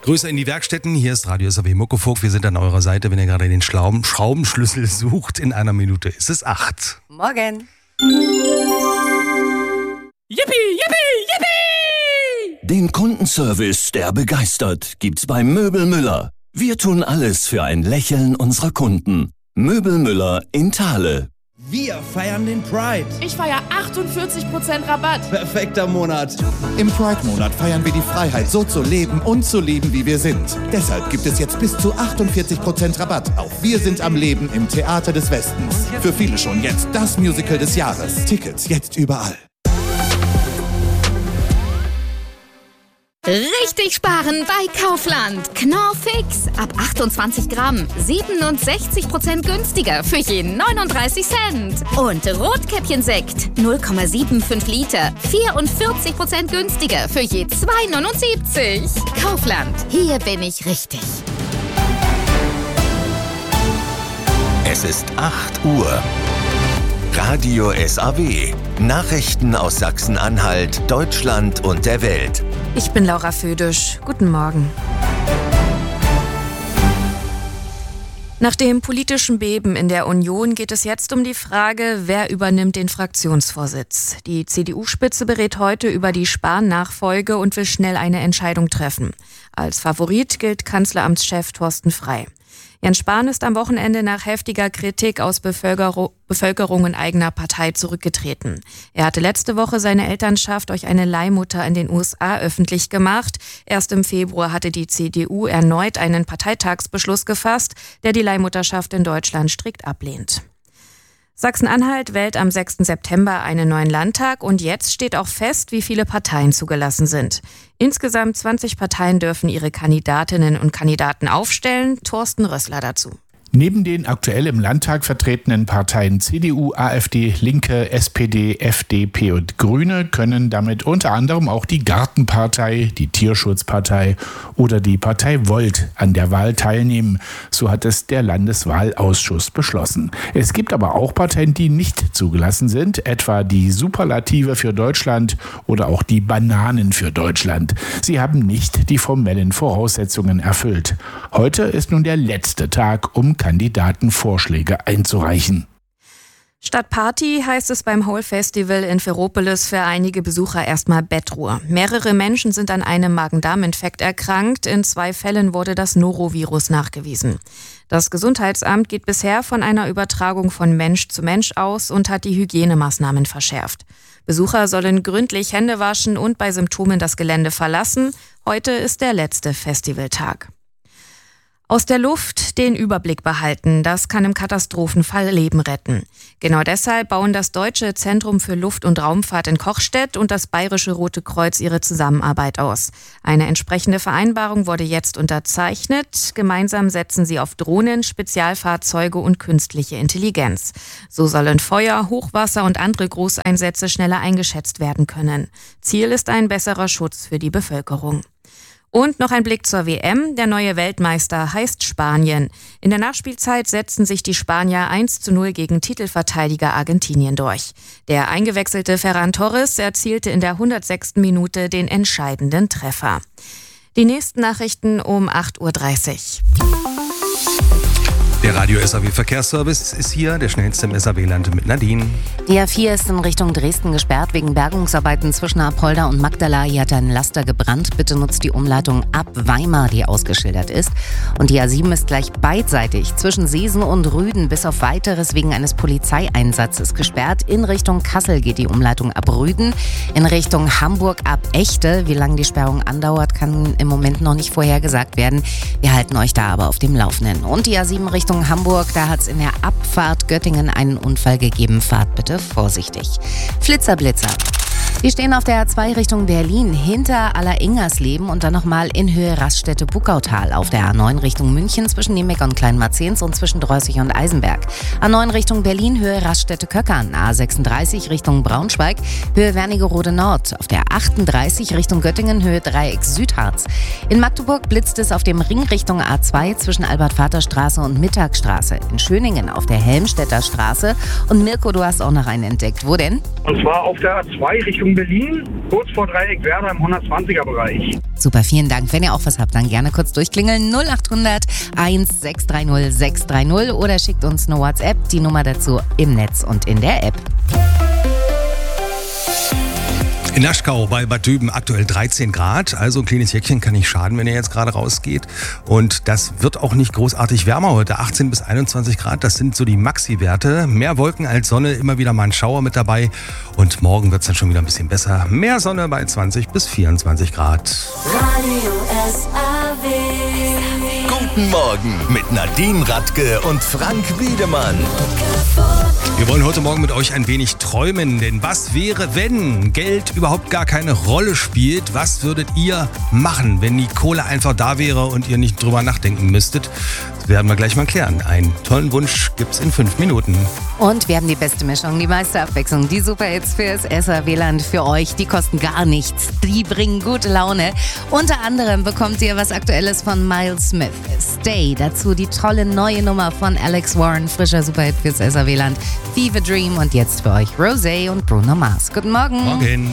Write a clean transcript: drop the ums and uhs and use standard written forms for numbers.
Grüße in die Werkstätten, hier ist Radio SAW Muckefuck. Wir sind an eurer Seite, wenn ihr gerade den Schraubenschlüssel sucht. In einer Minute ist es 8. Morgen. Yippie, yippie, yippie! Den Kundenservice, der begeistert, gibt's bei Möbel Müller. Wir tun alles für ein Lächeln unserer Kunden. Möbel Müller in Thale. Wir feiern den Pride. Ich feiere 48% Rabatt. Perfekter Monat. Im Pride-Monat feiern wir die Freiheit, so zu leben und zu lieben, wie wir sind. Deshalb gibt es jetzt bis zu 48% Rabatt auf Wir sind am Leben im Theater des Westens. Für viele schon jetzt das Musical des Jahres. Tickets jetzt überall. Richtig sparen bei Kaufland. Knorr Fix. Ab 28 Gramm. 67% günstiger für je 39 Cent. Und Rotkäppchensekt. 0,75 Liter. 44% günstiger für je 2,79. Kaufland. Hier bin ich richtig. Es ist 8 Uhr. Radio SAW. Nachrichten aus Sachsen-Anhalt, Deutschland und der Welt. Ich bin Laura Födisch. Guten Morgen. Nach dem politischen Beben in der Union geht es jetzt um die Frage, wer übernimmt den Fraktionsvorsitz. Die CDU-Spitze berät heute über die Spahn-Nachfolge und will schnell eine Entscheidung treffen. Als Favorit gilt Kanzleramtschef Thorsten Frey. Jens Spahn ist am Wochenende nach heftiger Kritik aus Bevölkerung in eigener Partei zurückgetreten. Er hatte letzte Woche seine Elternschaft durch eine Leihmutter in den USA öffentlich gemacht. Erst im Februar hatte die CDU erneut einen Parteitagsbeschluss gefasst, der die Leihmutterschaft in Deutschland strikt ablehnt. Sachsen-Anhalt wählt am 6. September einen neuen Landtag und jetzt steht auch fest, wie viele Parteien zugelassen sind. Insgesamt 20 Parteien dürfen ihre Kandidatinnen und Kandidaten aufstellen. Thorsten Rössler dazu. Neben den aktuell im Landtag vertretenen Parteien CDU, AfD, Linke, SPD, FDP und Grüne können damit unter anderem auch die Gartenpartei, die Tierschutzpartei oder die Partei Volt an der Wahl teilnehmen. So hat es der Landeswahlausschuss beschlossen. Es gibt aber auch Parteien, die nicht zugelassen sind, etwa die Superlative für Deutschland oder auch die Bananen für Deutschland. Sie haben nicht die formellen Voraussetzungen erfüllt. Heute ist nun der letzte Tag, um Kandidatenvorschläge einzureichen. Statt Party heißt es beim Whole Festival in Ferropolis für einige Besucher erstmal Bettruhe. Mehrere Menschen sind an einem Magen-Darm-Infekt erkrankt. In 2 Fällen wurde das Norovirus nachgewiesen. Das Gesundheitsamt geht bisher von einer Übertragung von Mensch zu Mensch aus und hat die Hygienemaßnahmen verschärft. Besucher sollen gründlich Hände waschen und bei Symptomen das Gelände verlassen. Heute ist der letzte Festivaltag. Aus der Luft den Überblick behalten, das kann im Katastrophenfall Leben retten. Genau deshalb bauen das Deutsche Zentrum für Luft- und Raumfahrt in Kochstedt und das Bayerische Rote Kreuz ihre Zusammenarbeit aus. Eine entsprechende Vereinbarung wurde jetzt unterzeichnet. Gemeinsam setzen sie auf Drohnen, Spezialfahrzeuge und künstliche Intelligenz. So sollen Feuer, Hochwasser und andere Großeinsätze schneller eingeschätzt werden können. Ziel ist ein besserer Schutz für die Bevölkerung. Und noch ein Blick zur WM. Der neue Weltmeister heißt Spanien. In der Nachspielzeit setzten sich die Spanier 1:0 gegen Titelverteidiger Argentinien durch. Der eingewechselte Ferran Torres erzielte in der 106. Minute den entscheidenden Treffer. Die nächsten Nachrichten um 8:30 Uhr. Der Radio SAW Verkehrsservice ist hier, der schnellste im SAW-Land mit Nadine. Die A4 ist in Richtung Dresden gesperrt. Wegen Bergungsarbeiten zwischen Apolda und Magdala. Hier hat ein Laster gebrannt. Bitte nutzt die Umleitung ab Weimar, die ausgeschildert ist. Und die A7 ist gleich beidseitig zwischen Seesen und Rüden bis auf Weiteres wegen eines Polizeieinsatzes gesperrt. In Richtung Kassel geht die Umleitung ab Rüden. In Richtung Hamburg ab Echte. Wie lange die Sperrung andauert, kann im Moment noch nicht vorhergesagt werden. Wir halten euch da aber auf dem Laufenden. Und die A7 Richtung Hamburg, da hat es in der Abfahrt Göttingen einen Unfall gegeben. Fahrt bitte vorsichtig. Flitzer-Blitzer. Wir stehen auf der A2 Richtung Berlin hinter Aller-Ingersleben und dann nochmal in Höhe Raststätte-Buckautal. Auf der A9 Richtung München zwischen Niemek und Kleinmarzens und zwischen Dreußig und Eisenberg. A9 Richtung Berlin Höhe Raststätte-Köckern. A36 Richtung Braunschweig Höhe Wernigerode Nord. Auf der 38 Richtung Göttingen Höhe Dreieck Südharz. In Magdeburg blitzt es auf dem Ring Richtung A2 zwischen Albert-Vater-Straße und Mittagstraße. In Schöningen auf der Helmstedter Straße. Und Mirko, du hast auch noch einen entdeckt. Wo denn? Und zwar auf der A2 Richtung in Berlin, kurz vor Dreieck Werder im 120er-Bereich. Super, vielen Dank. Wenn ihr auch was habt, dann gerne kurz durchklingeln. 0800 1630 630 oder schickt uns eine WhatsApp. Die Nummer dazu im Netz und in der App. In Naschkau bei Bad Düben aktuell 13 Grad, also ein kleines Jäckchen kann nicht schaden, wenn ihr jetzt gerade rausgeht. Und das wird auch nicht großartig wärmer heute, 18 bis 21 Grad, das sind so die Maxi-Werte. Mehr Wolken als Sonne, immer wieder mal ein Schauer mit dabei. Und morgen wird es dann schon wieder ein bisschen besser. Mehr Sonne bei 20 bis 24 Grad. Radio SAW. Guten Morgen mit Nadine Radke und Frank Wiedemann. Wir wollen heute Morgen mit euch ein wenig träumen, denn was wäre, wenn Geld überhaupt gar keine Rolle spielt? Was würdet ihr machen, wenn die Kohle einfach da wäre und ihr nicht drüber nachdenken müsstet? Das werden wir gleich mal klären. Einen tollen Wunsch gibt's in 5 Minuten. Und wir haben die beste Mischung, die meiste Abwechslung, die Superhits fürs SAW-Land für euch. Die kosten gar nichts, die bringen gute Laune. Unter anderem bekommt ihr was Aktuelles von Miles Smith. Stay, dazu die tolle neue Nummer von Alex Warren, frischer Superhit fürs SAW-Land. Fever Dream und jetzt für euch Rosé und Bruno Mars. Guten Morgen. Morgen.